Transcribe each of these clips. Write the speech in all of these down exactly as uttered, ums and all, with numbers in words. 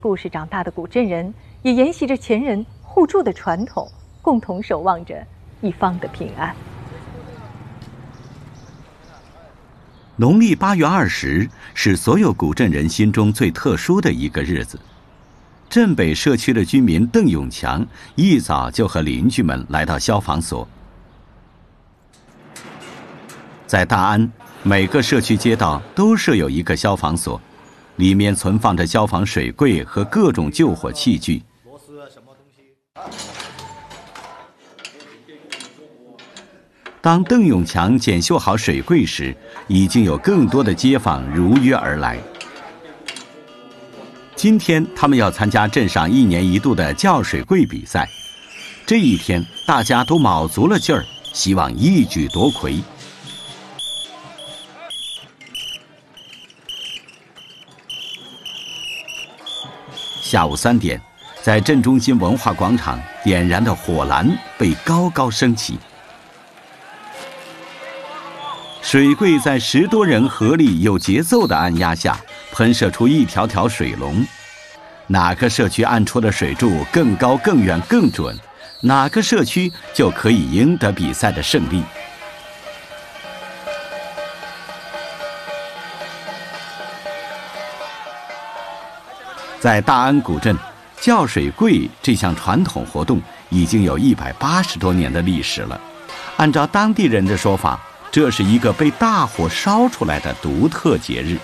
故事长大的古镇人也沿袭着前人互助的传统，共同守望着一方的平安。 农历八月二十是所有古镇人心中最特殊的一个日子。镇北社区的居民邓永强一早就和邻居们来到消防所。在大安，每个社区街道都设有一个消防所，里面存放着消防水柜和各种救火器具。当邓永强检修好水柜时，已经有更多的街坊如约而来。今天他们要参加镇上一年一度的叫水柜比赛，这一天大家都卯足了劲儿，希望一举夺魁。下午三点，在镇中心文化广场点燃的火蓝被高高升起，水柜在十多人合力有节奏的按压下，喷射出一条条水龙。哪个社区按出的水柱更高、更远、更准，哪个社区就可以赢得比赛的胜利。在大安古镇，叫水柜这项传统活动已经有一百八十多年的历史了。按照当地人的说法，这是一个被大火烧出来的独特节日。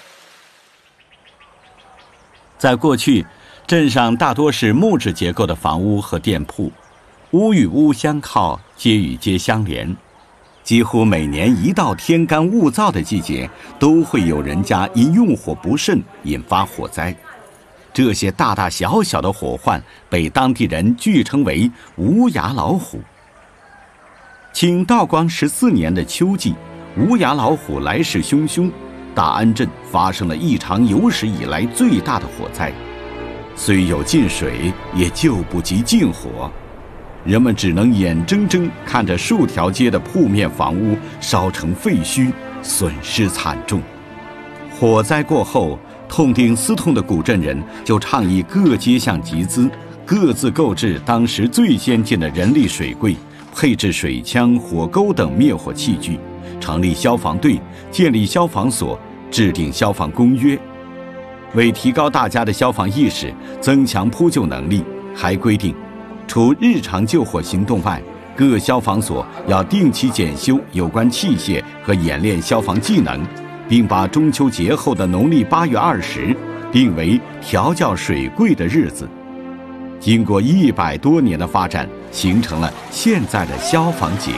在过去，镇上大多是木质结构的房屋和店铺，屋与屋相靠，街与街相连。几乎每年一到天干物燥的季节，都会有人家因用火不慎引发火灾。这些大大小小的火患被当地人据称为无牙老虎。清道光十四年的秋季，无牙老虎来势汹汹，大安镇发生了一场有史以来最大的火灾。虽有进水，也救不及进火，人们只能眼睁睁看着数条街的铺面房屋烧成废墟，损失惨重。火灾过后，痛定思痛的古镇人就倡议各街巷集资，各自购置当时最先进的人力水柜，配置水枪、火钩等灭火器具，成立消防队，建立消防所，制定消防公约。为提高大家的消防意识，增强扑救能力，还规定，除日常救火行动外，各消防所要定期检修有关器械和演练消防技能，并把中秋节后的农历八月二十定为调教水柜的日子。经过一百多年的发展，形成了现在的消防节。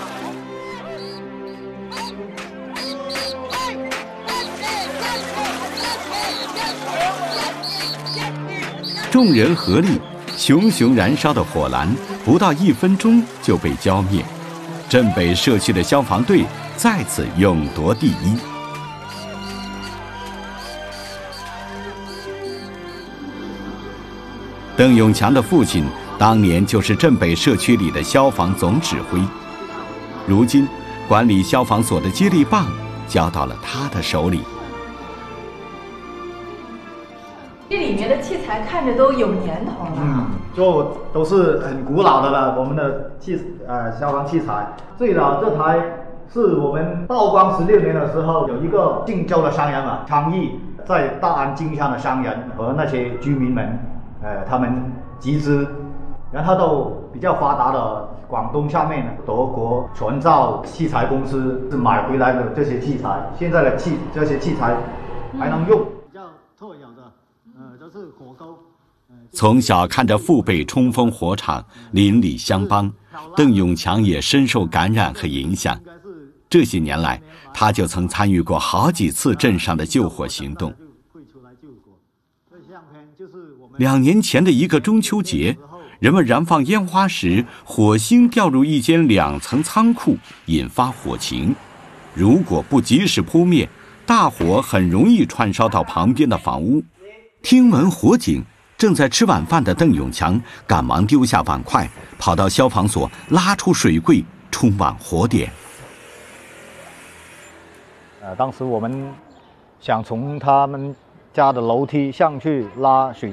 众人合力，熊熊燃烧的火蓝不到一分钟就被浇灭。镇北社区的消防队再次勇夺第一。邓永强的父亲当年就是镇北社区里的消防总指挥，如今管理消防所的接力棒交到了他的手里。 这里面的器材看着都有年头了， 嗯，就都是很古老的了。我们的器呃消防器材，最老这台是我们道光十六年的时候，有一个靖州的商人嘛，昌邑在大安经商的商人和那些居民们，呃，他们集资，然后都比较发达的广东下面德国全造器材公司是买回来的这些器材，现在的器这些器材还能用。比较特有的。呃，这是火钩。 从小看着父辈冲锋火场，邻里相帮，邓永强也深受感染和影响。这些年来，他就曾参与过好几次镇上的救火行动。两年前的一个中秋节，人们燃放烟花时，火星掉入一间两层仓库，引发火情。如果不及时扑灭，大火很容易串烧到旁边的房屋。听闻火警，正在吃晚饭的邓永强赶忙丢下碗筷，跑到消防所拉出水柜，冲往火点。 呃，当时我们想从他们家的楼梯上去拉水